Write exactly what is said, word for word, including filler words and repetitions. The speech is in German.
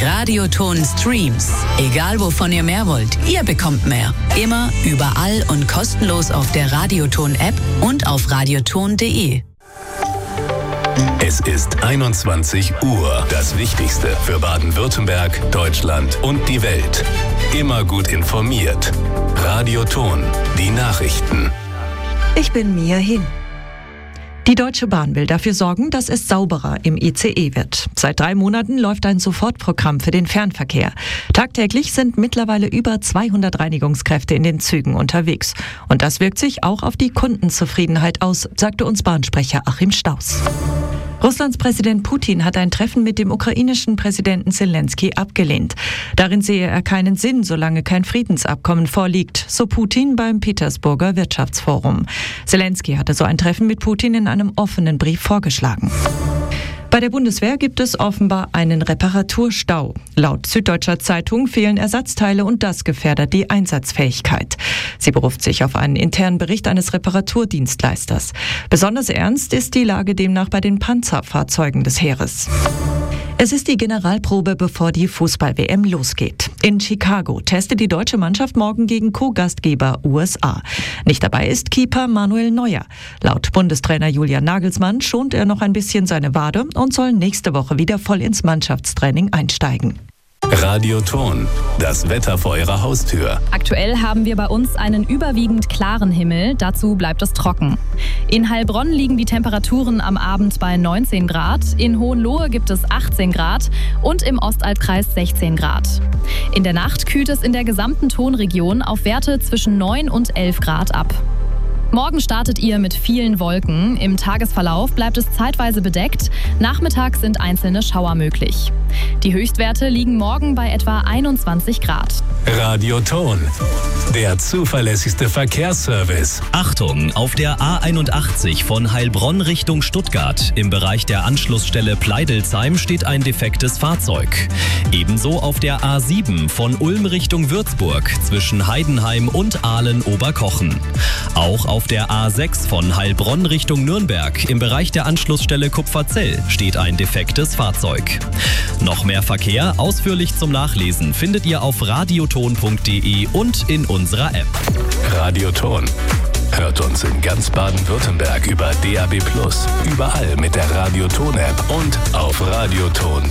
Radioton Streams. Egal wovon ihr mehr wollt, ihr bekommt mehr. Immer, überall und kostenlos auf der Radioton-App und auf radioton punkt de. Es ist einundzwanzig Uhr. Das Wichtigste für Baden-Württemberg, Deutschland und die Welt. Immer gut informiert. Radioton, die Nachrichten. Ich bin Mia Hin. Die Deutsche Bahn will dafür sorgen, dass es sauberer im I C E wird. Seit drei Monaten läuft ein Sofortprogramm für den Fernverkehr. Tagtäglich sind mittlerweile über zweihundert Reinigungskräfte in den Zügen unterwegs. Und das wirkt sich auch auf die Kundenzufriedenheit aus, sagte uns Bahnsprecher Achim Staus. Russlands Präsident Putin hat ein Treffen mit dem ukrainischen Präsidenten Zelensky abgelehnt. Darin sehe er keinen Sinn, solange kein Friedensabkommen vorliegt, so Putin beim Petersburger Wirtschaftsforum. Zelensky hatte so ein Treffen mit Putin in einem offenen Brief vorgeschlagen. Bei der Bundeswehr gibt es offenbar einen Reparaturstau. Laut Süddeutscher Zeitung fehlen Ersatzteile und das gefährdet die Einsatzfähigkeit. Sie beruft sich auf einen internen Bericht eines Reparaturdienstleisters. Besonders ernst ist die Lage demnach bei den Panzerfahrzeugen des Heeres. Es ist die Generalprobe, bevor die Fußball-W M losgeht. In Chicago testet die deutsche Mannschaft morgen gegen Co-Gastgeber U S A. Nicht dabei ist Keeper Manuel Neuer. Laut Bundestrainer Julian Nagelsmann schont er noch ein bisschen seine Wade und soll nächste Woche wieder voll ins Mannschaftstraining einsteigen. Radioton, das Wetter vor Ihrer Haustür. Aktuell haben wir bei uns einen überwiegend klaren Himmel, dazu bleibt es trocken. In Heilbronn liegen die Temperaturen am Abend bei neunzehn Grad, in Hohenlohe gibt es achtzehn Grad und im Ostalbkreis sechzehn Grad. In der Nacht kühlt es in der gesamten Tonregion auf Werte zwischen neun und elf Grad ab. Morgen startet ihr mit vielen Wolken. Im Tagesverlauf bleibt es zeitweise bedeckt. Nachmittags sind einzelne Schauer möglich. Die Höchstwerte liegen morgen bei etwa einundzwanzig Grad. Radioton, der zuverlässigste Verkehrsservice. Achtung, auf der A einundachtzig von Heilbronn Richtung Stuttgart im Bereich der Anschlussstelle Pleidelsheim steht ein defektes Fahrzeug. Ebenso auf der A sieben von Ulm Richtung Würzburg zwischen Heidenheim und Aalen-Oberkochen. Auch auf der A sechs von Heilbronn Richtung Nürnberg im Bereich der Anschlussstelle Kupferzell steht ein defektes Fahrzeug. Noch mehr Verkehr ausführlich zum Nachlesen findet ihr auf radioton punkt de und in unserer App. Radioton. Hört uns in ganz Baden-Württemberg über D A B plus, überall mit der Radioton-App und auf radioton